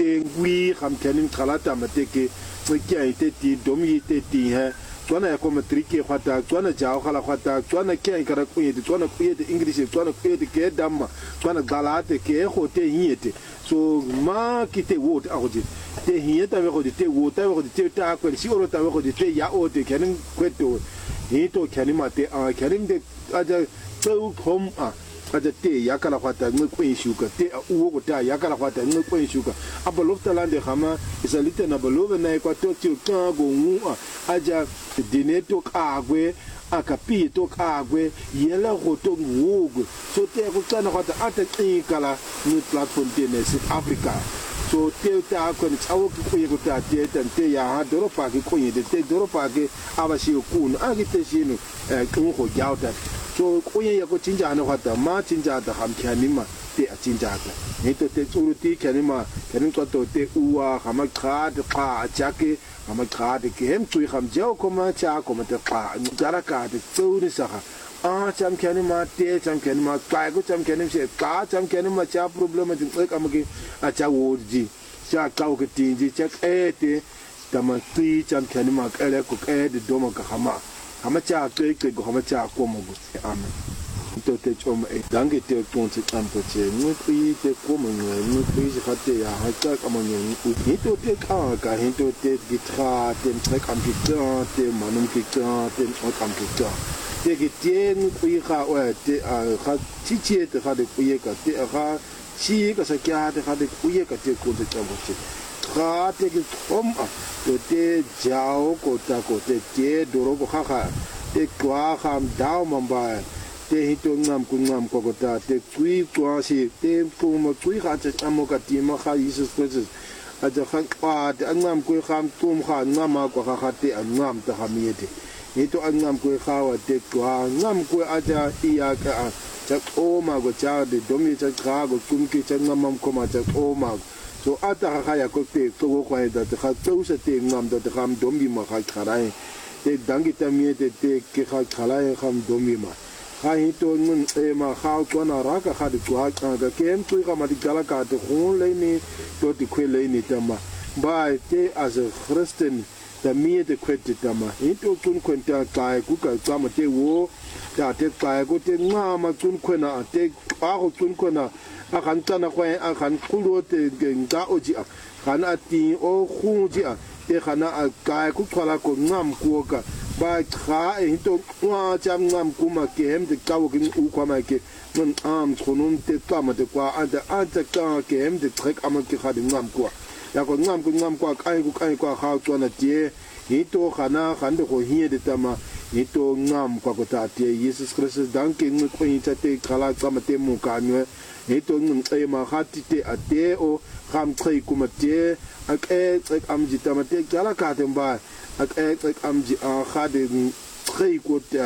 te ngui kham kenim khalata mateke tsekia ite ti domi ite ti he tswana ya komatrike khwata tswana jao khala khwata tswana ke ikara kuyete tswana kuyete english tswana kuyete ke damma tswana galate ke khote hiete so ma kite wot agoje te hieta we gode te wota we gode te ta ko si oro ta we gode te ya o te kenim kweto hito kenima te a kenim de aja tsau khom a aja te yakala khwata ngwe kwen shuka te uwo ko ta yakala khwata ngwe kwen shuka abalofta lande khama isalite na balove na ekwato ti ka go ngu aja dineto kagwe akapi to kagwe yela go to ngugwe so te go tsana khwata ata ikala ni platform te ne South Africa so te ta ko ni tsawo ki ko yego ta te te ya ha doropa ki ko yede te doropa ke abashi kun agite shinu ku go jauta so koye ya ko cinja na khata ma cinja da ham kyanima te a cinja ta ne to te tsuruti kyanima kyanin to te uwa hama khad kha chake hama khad ke hem tsui kham jao ko ma cha ko ma te kha jara ka te tsuri sa a cham kyanima te cham kyanima ka ko cham kyanim se ka cham kyanima cha problem ji ka ma ke a cha wo ji cha ka ko tinji cha te tama ti cham kyanima ka le ko de do ma ka hama cha ke go hama cha ko mo amen to te choma e dange te ton te tampo che ni pri te ko mo ni pri se khate ya ha cha ka mo ni ni to te ka hin to te gitra te trek am gitra te manum gitra te am gitra te gite ni pri kha o te kha chi chi te kha de pri ka te kha chi ka sa kya te kha de pri ka te ko te tampo che kha te ki om to te jao ko ta ko te doro ko kha te kwa kham dao mamba te hito ngam ko ta te tsui kwa si te ko mo tsui kha te amo ka ti ma kha Jesus Christ a ja kha kwa te ngam ko kham tum kha ngama ko kha te ngam ta ha miete hito ngam ko kha wa te kwa ngam ko a ja iya ka cha o ma go cha de domi cha kha go tum ki cha ngam ko ma cha o ma so ata kha ya ko te ko ko da te kha tso se te ngam da te kham domi ma kha kharai te dangita miete te ke kha kharai kham domi ma ha hito ngun e ma kha tswana raka kha de kwa ka kem tsui ka ma di kala ka te khon le ni to ti khwele ni tama ba te as a Christian ta miete kwete tama hito kun kwenta ka ku ka tsama te wo ta te ka ko te nga ma tun kwena te a go tun kwena a kan tsana kwa a kan kulo te nga oji a kan ati o khunji a te khana a ka ku kwala ko ngam ko ka ba kha e to wa jam ngam kuma ke hem de ka wo ke u kwa ma ke non am tronum te tama te kwa anta ka ke hem de trek am ke kha de ngam kwa ya ko ngam kwa kai kwa kha tswana tie hito khana khande ko hie de tama hito ngam kwa ko ta tie Jesus Christ danke ngi ko ita te khala tsama te mu ka nwe hito ngi e ma khati te ate o kham tsai kuma te ak e tsek am ji tama te kala ka te ba ak ek amji khade très côté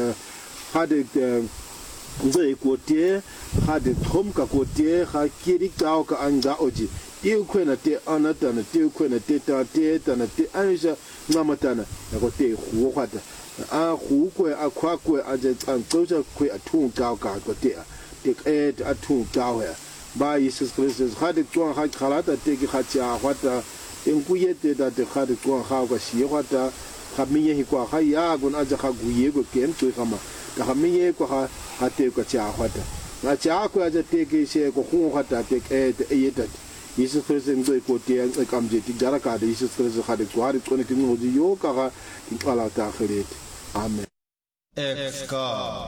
khade zai côté khade trom ka côté kha kiri ka ka anga oji ti kwena te anatana ti kwena te ta na te anja ngamatana ya ko te hu khata a hu kwe a kwa kwe a je tsan tsoja kwe a thung ka ko te a thung ka ya ba Jesus Christ khade tswa kha khalata te ki khacha khata en kuyete da te khade kwa kha ka shi khata khamiye hi kwa kha ya gun aja kha guye go kem tu khama ta khamiye ko ha te ko cha khata na cha ko aja te ke she ko khu khata te ke te yeta Jesus Christ ngo ko te an kam je ti gara ka de Jesus Christ khade kwa ri ko ne ti ngo yo ka ga ti pala ta khret amen F God